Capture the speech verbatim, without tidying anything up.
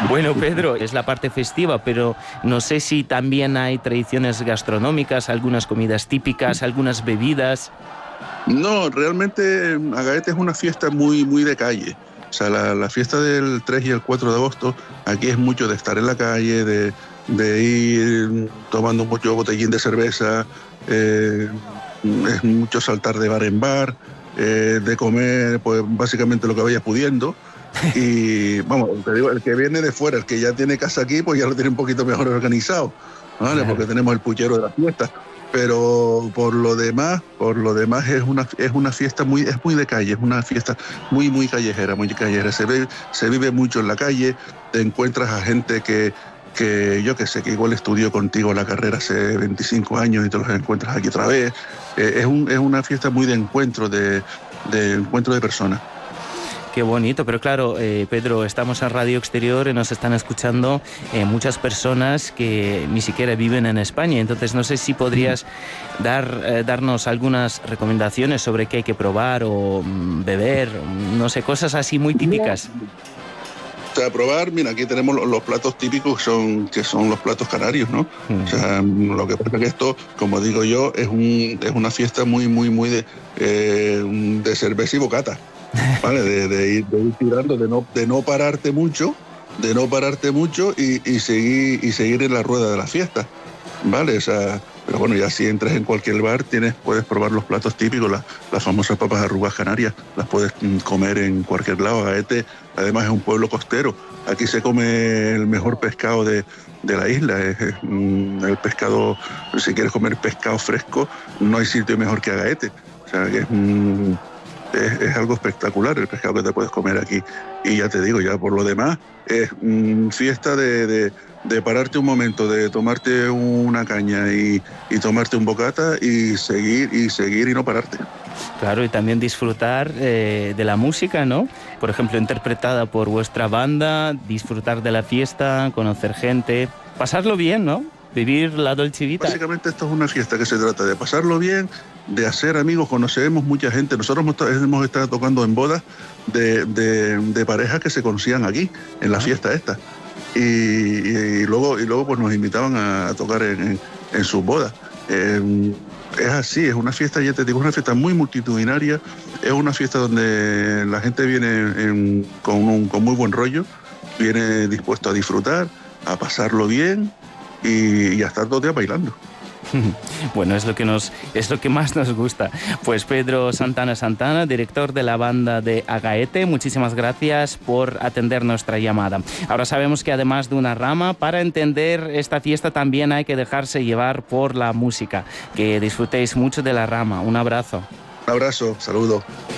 Bueno, Pedro, es la parte festiva, pero no sé si también hay tradiciones gastronómicas, algunas comidas típicas, algunas bebidas. No, realmente Agaete es una fiesta muy, muy de calle. O sea, la, la fiesta del tres y el cuatro de agosto, aquí es mucho de estar en la calle, de, de ir tomando mucho botellín de cerveza, eh, es mucho saltar de bar en bar, eh, de comer, pues básicamente lo que vayas pudiendo. Y vamos, te digo, el que viene de fuera, el que ya tiene casa aquí, pues ya lo tiene un poquito mejor organizado, ¿vale? Claro. Porque tenemos el puchero de la fiesta. Pero por lo demás, por lo demás es una es una fiesta muy es muy de calle, es una fiesta muy muy callejera, muy callejera. Se ve se vive mucho en la calle, te encuentras a gente que que yo que sé que igual estudió contigo la carrera hace veinticinco años y te los encuentras aquí otra vez. Eh, es un es una fiesta muy de encuentro de de encuentro de personas. Qué bonito, pero claro, eh, Pedro, estamos en Radio Exterior y nos están escuchando eh, muchas personas que ni siquiera viven en España, entonces no sé si podrías dar, eh, darnos algunas recomendaciones sobre qué hay que probar o mm, beber, no sé, cosas así muy típicas. O sea, probar, mira, aquí tenemos los, los platos típicos son, que son los platos canarios, ¿no? Mm. O sea, lo que pasa es que esto, como digo yo, es, un, es una fiesta muy, muy, muy de, eh, de cerveza y bocata. ¿Vale? De, de, ir, de ir tirando, de no, de no pararte mucho, de no pararte mucho y, y, seguir, y seguir en la rueda de la fiesta, ¿vale? O sea, pero bueno, ya si entras en cualquier bar, tienes, puedes probar los platos típicos, las, las famosas papas arrugas canarias, las puedes comer en cualquier lado. Agaete, además, es un pueblo costero. Aquí se come el mejor pescado de, de la isla. Es, es, el pescado, si quieres comer pescado fresco, no hay sitio mejor que Agaete. O sea, que es... Es, es algo espectacular el pescado que te puedes comer aquí. Y ya te digo, ya por lo demás, es mmm, fiesta de, de, de pararte un momento, de tomarte una caña y, y tomarte un bocata y seguir y seguir y no pararte. Claro, y también disfrutar eh, de la música, ¿no? Por ejemplo, interpretada por vuestra banda, disfrutar de la fiesta, conocer gente, pasarlo bien, ¿no? Vivir la Dolce Vita. Básicamente esto es una fiesta que se trata de pasarlo bien, de hacer amigos, conocemos mucha gente. Nosotros hemos estado tocando en bodas de, de, de parejas que se conocían aquí, en la fiesta esta. Y, y, luego, y luego pues nos invitaban a, a tocar en, en, en sus bodas. Eh, es así, es una fiesta, ya te digo, una fiesta muy multitudinaria, es una fiesta donde la gente viene en, con, un, con muy buen rollo, viene dispuesto a disfrutar, a pasarlo bien y, y a estar todo el día bailando. Bueno, es lo que nos es lo que más nos gusta. Pues Pedro Santana Santana, director de la banda de Agaete, muchísimas gracias por atender nuestra llamada. Ahora sabemos que además de una rama, para entender esta fiesta también hay que dejarse llevar por la música. Que disfrutéis mucho de la rama. Un abrazo. Un abrazo, saludos.